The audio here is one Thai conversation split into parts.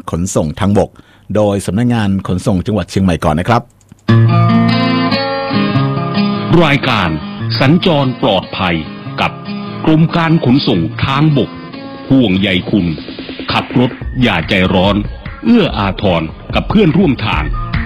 ขนส่งทางบกโดยสำนักงานขนส่งจังหวัดเชียงใหม่ก่อนนะครับรายการสัญจรปลอดภัยกับกรมการขนส่งทางบกห่วงใยคุณขับรถอย่าใจร้อนเอื้ออาทรกับเพื่อนร่วมทาง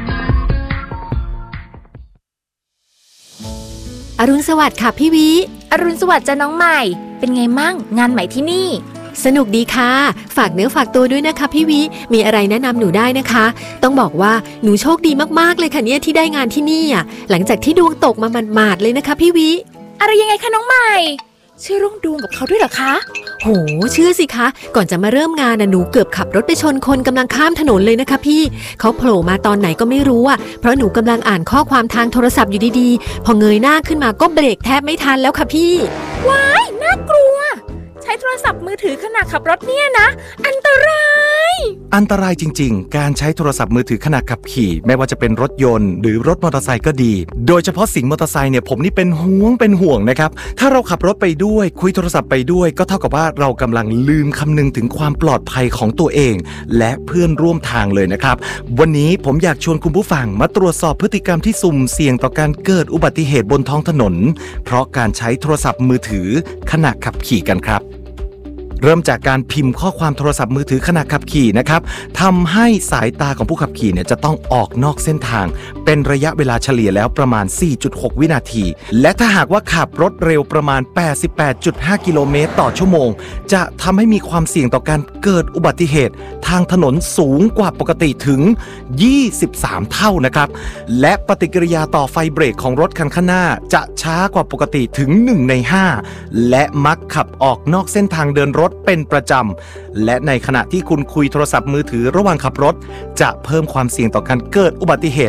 อรุณสวัสดิ์ค่ะพี่วิอรุณสวัสดิ์จ้ะน้องใหม่เป็นไงมั่งงานใหม่ที่นี่สนุกดีค่ะฝากเนื้อฝากตัวด้วยนะคะพี่วิมีอะไรแนะนำหนูได้นะคะต้องบอกว่าหนูโชคดีมากๆเลยค่ะเนี่ยที่ได้งานที่นี่อ่ะหลังจากที่ดวงตกมาหมาดๆเลยนะคะพี่วิอะไรยังไงคะน้องใหม่เชื่อเรื่องดวงกับเขาด้วยเหรอคะโหเชื่อสิคะก่อนจะมาเริ่มงานหนูเกือบขับรถไปชนคนกำลังข้ามถนนเลยนะคะพี่เขาโผล่มาตอนไหนก็ไม่รู้อ่ะเพราะหนูกำลังอ่านข้อความทางโทรศัพท์อยู่ดีๆพอเงยหน้าขึ้นมาก็เบรกแทบไม่ทันแล้วค่ะพี่ว้ายน่ากลัวใช้โทรศัพท์มือถือขณะขับรถเนี่ยนะอันตรายจริงๆการใช้โทรศัพท์มือถือขณะขับขี่ไม่ว่าจะเป็นรถยนต์หรือรถมอเตอร์ไซค์ก็ดีโดยเฉพาะสิงห์มอเตอร์ไซค์เนี่ยผมนี่เป็นห่วงนะครับถ้าเราขับรถไปด้วยคุยโทรศัพท์ไปด้วยก็เท่ากับว่าเรากำลังลืมคำนึงถึงความปลอดภัยของตัวเองและเพื่อนร่วมทางเลยนะครับวันนี้ผมอยากชวนคุณผู้ฟังมาตรวจสอบพฤติกรรมที่สุ่มเสี่ยงต่อการเกิดอุบัติเหตุบนท้องถนนเพราะการใช้โทรศัพท์มือถือขณะขับขี่กันครับเริ่มจากการพิมพ์ข้อความโทรศัพท์มือถือขณะขับขี่นะครับทำให้สายตาของผู้ขับขี่เนี่ยจะต้องออกนอกเส้นทางเป็นระยะเวลาเฉลี่ยแล้วประมาณ 4.6 วินาทีและถ้าหากว่าขับรถเร็วประมาณ 88.5 กิโลเมตรต่อชั่วโมงจะทำให้มีความเสี่ยงต่อการเกิดอุบัติเหตุทางถนนสูงกว่าปกติถึง 23 เท่านะครับและปฏิกิริยาต่อไฟเบรกของรถคันข้างหน้าจะช้ากว่าปกติถึง 1 ใน 5และมักขับออกนอกเส้นทางเดินรถเป็นประจำและในขณะที่คุณคุยโทรศัพท์มือถือระหว่างขับรถจะเพิ่มความเสี่ยงต่อการเกิดอุบัติเหตุ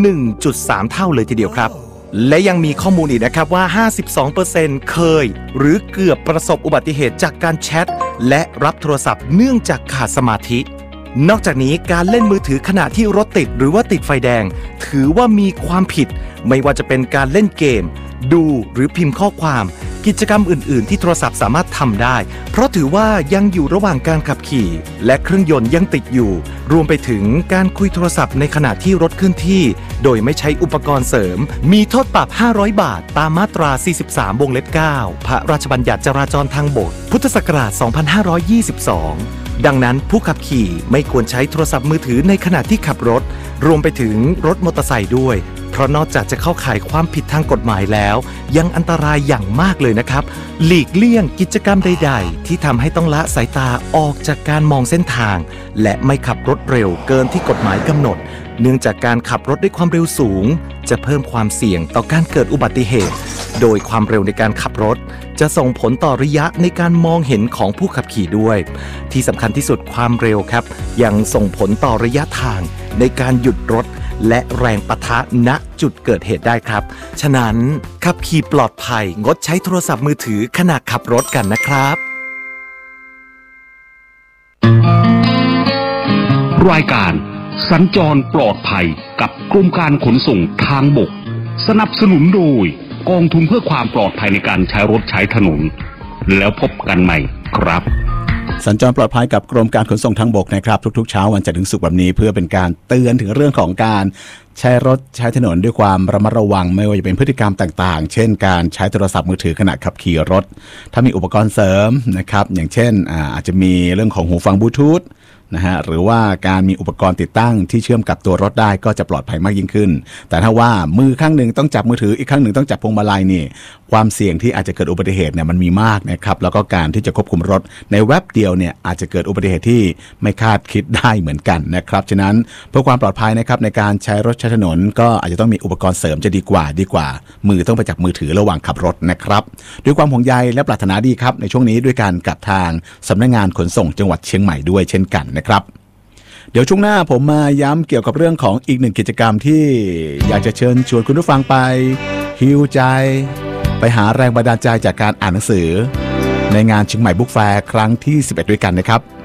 1.3 เท่าเลยทีเดียวครับและยังมีข้อมูลอีกนะครับว่า 52% เคยหรือเกือบประสบอุบัติเหตุจากการแชทและรับโทรศัพท์เนื่องจากขาดสมาธินอกจากนี้การเล่นมือถือขณะที่รถติดหรือว่าติดไฟแดงถือว่ามีความผิดไม่ว่าจะเป็นการเล่นเกมดูหรือพิมพ์ข้อความกิจกรรมอื่นๆที่โทรศัพท์สามารถทำได้เพราะถือว่ายังอยู่ระหว่างการขับขี่และเครื่องยนต์ยังติดอยู่รวมไปถึงการคุยโทรศัพท์ในขณะที่รถเคลื่อนที่โดยไม่ใช้อุปกรณ์เสริมมีโทษปรับ500 บาทตามมาตรา 43 วงเล็บ 9 พระราชบัญญัติจราจรทางบกพุทธศักราช 2522 ดังนั้นผู้ขับขี่ไม่ควรใช้โทรศัพท์มือถือในขณะที่ขับรถรวมไปถึงรถมอเตอร์ไซค์ด้วยเพราะนอกจากจะเข้าข่ายความผิดทางกฎหมายแล้วยังอันตรายอย่างมากเลยนะครับหลีกเลี่ยงกิจกรรมใดๆที่ทำให้ต้องละสายตาออกจากการมองเส้นทางและไม่ขับรถเร็วเกินที่กฎหมายกำหนดเนื่องจากการขับรถด้วยความเร็วสูงจะเพิ่มความเสี่ยงต่อการเกิดอุบัติเหตุโดยความเร็วในการขับรถจะส่งผลต่อระยะในการมองเห็นของผู้ขับขี่ด้วยที่สำคัญที่สุดความเร็วครับยังส่งผลต่อระยะทางในการหยุดรถและแรงปะทะณจุดเกิดเหตุได้ครับฉะนั้นขับขี่ปลอดภัยงดใช้โทรศัพท์มือถือขณะขับรถกันนะครับรายการสัญจรปลอดภัยกับกรมการขนส่งทางบกสนับสนุนโดยกองทุนเพื่อความปลอดภัยในการใช้รถใช้ถนนแล้วพบกันใหม่ครับสัญจรปลอดภัยกับกรมการขนส่งทางบกนะครับทุกๆเช้าวันจันทร์ถึงศุกร์แบบนี้เพื่อเป็นการเตือนถึงเรื่องของการใช้รถใช้ถนนด้วยความระมัดระวังไม่ว่าจะเป็นพฤติกรรมต่างๆเช่นการใช้โทรศัพท์มือถือขณะขับขี่รถถ้ามีอุปกรณ์เสริมนะครับอย่างเช่นอาจจะมีเรื่องของหูฟังบลูทูธนะฮะหรือว่าการมีอุปกรณ์ติดตั้งที่เชื่อมกับตัวรถได้ก็จะปลอดภัยมากยิ่งขึ้นแต่ถ้าว่ามือข้างหนึ่งต้องจับมือถืออีกข้างหนึ่งต้องจับพวงมาลัยนี่ความเสี่ยงที่อาจจะเกิดอุบัติเหตุเนี่ยมันมีมากนะครับแล้วก็การที่จะควบคุมรถในแวบเดียวเนี่ยอาจจะเกิดอุบัติเหตุที่ไม่คาดคิดได้เหมือนกันนะครับฉะนั้นเพื่อความปลอดภัยนะครับในการใช้รถใช้ถนนก็อาจจะต้องมีอุปกรณ์เสริมจะดีกว่ามือต้องไปจับมือถือระหว่างขับรถนะครับด้วยความห่วงใยและปรารถนาดีครับในช่วงนี้ด้วยการกับทางสำนักงานขนส่งจังหวัดเชียงใหม่ด้วยเช่นกันนะครับเดี๋ยวช่วงหน้าผมมาย้ำเกี่ยวกับเรื่องของอีกหนึ่งกิจกรรมที่อยากจะเชิญชวนคุณผู้ฟังไปฮีลใจไปหาแรงบันดาลใจจากการอ่านหนังสือในงานเชียงใหม่บุ๊กแฟร์ครั้งที่11ด้วยกันนะครับ